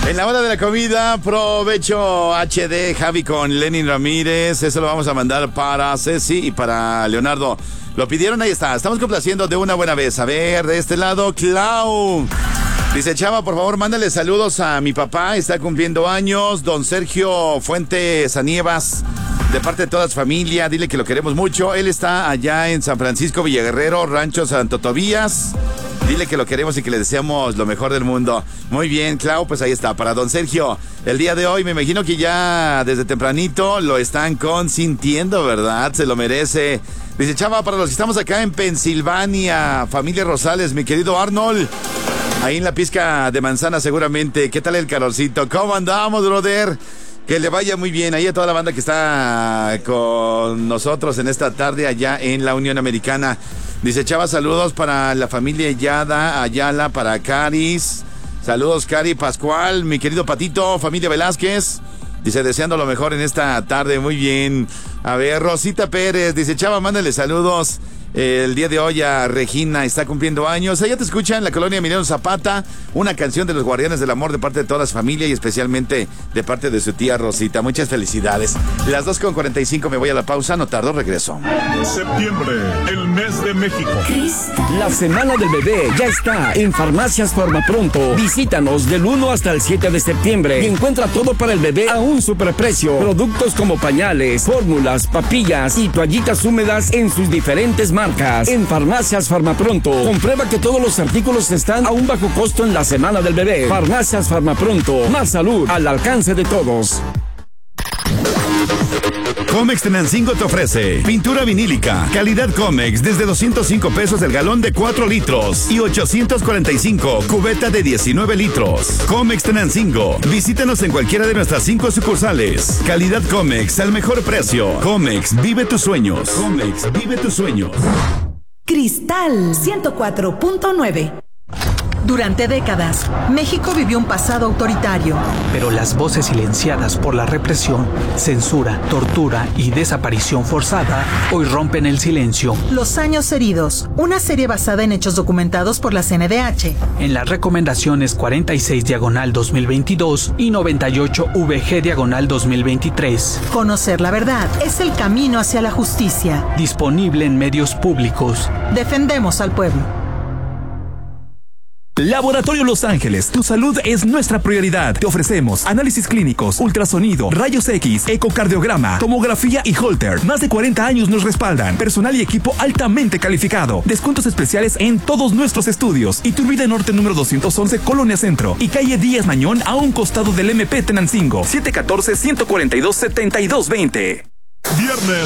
En la hora de la comida, provecho HD, Javi con Lenin Ramírez. Eso lo vamos a mandar para Ceci y para Leonardo. Lo pidieron, ahí está. Estamos complaciendo de una buena vez. A ver, de este lado, Clau. Dice, Chava, por favor, mándale saludos a mi papá. Está cumpliendo años. Don Sergio Fuentes Anievas. De parte de toda su familia, dile que lo queremos mucho. Él está allá en San Francisco, Villaguerrero, Rancho Santo Tobías. Dile que lo queremos y que le deseamos lo mejor del mundo. Muy bien, Clau, pues ahí está. Para don Sergio, el día de hoy me imagino que ya desde tempranito lo están consintiendo, ¿verdad? Se lo merece. Dice, Chava, para los que estamos acá en Pensilvania, familia Rosales, mi querido Arnold, ahí en la pizca de manzana seguramente. ¿Qué tal el calorcito? ¿Cómo andamos, brother? Que le vaya muy bien ahí a toda la banda que está con nosotros en esta tarde allá en la Unión Americana. Dice, Chava, saludos para la familia Yada, Ayala, para Caris. Saludos, Cari Pascual, mi querido Patito, familia Velázquez. Dice, deseando lo mejor en esta tarde, muy bien. A ver, Rosita Pérez, dice, Chava, mándale saludos. El día de hoy a Regina, está cumpliendo años. Ella te escucha en la colonia Emiliano Zapata, una canción de los Guardianes del Amor de parte de toda su familia y especialmente de parte de su tía Rosita. Muchas felicidades. Las 2:45 me voy a la pausa, no tardo, regreso. Septiembre, el mes de México. La semana del bebé ya está en Farmacias Farmapronto. Visítanos del 1 hasta el 7 de septiembre y encuentra todo para el bebé a un superprecio. Productos como pañales, fórmulas, papillas y toallitas húmedas en sus diferentes marcas. En Farmacias Farmapronto, comprueba que todos los artículos están a un bajo costo en la semana del bebé. Farmacias Farmapronto, más salud al alcance de todos. Comex Tenancingo te ofrece pintura vinílica, calidad Comex desde 205 pesos el galón de 4 litros y 845 cubeta de 19 litros. Comex Tenancingo, visítanos en cualquiera de nuestras 5 sucursales. Calidad Comex al mejor precio. Comex, vive tus sueños. Comex, vive tus sueños. Cristal 104.9. Durante décadas, México vivió un pasado autoritario. Pero las voces silenciadas por la represión, censura, tortura y desaparición forzada hoy rompen el silencio. Los años heridos, una serie basada en hechos documentados por la CNDH. En las recomendaciones 46/2022 y 98/VG/2023. Conocer la verdad es el camino hacia la justicia. Disponible en medios públicos. Defendemos al pueblo. Laboratorio Los Ángeles, tu salud es nuestra prioridad. Te ofrecemos análisis clínicos, ultrasonido, rayos X, ecocardiograma, tomografía y Holter. Más de 40 años nos respaldan. Personal y equipo altamente calificado. Descuentos especiales en todos nuestros estudios. Iturbide Norte número 211, Colonia Centro. Y calle Díaz Mañón a un costado del MP Tenancingo. 714-142-7220. Viernes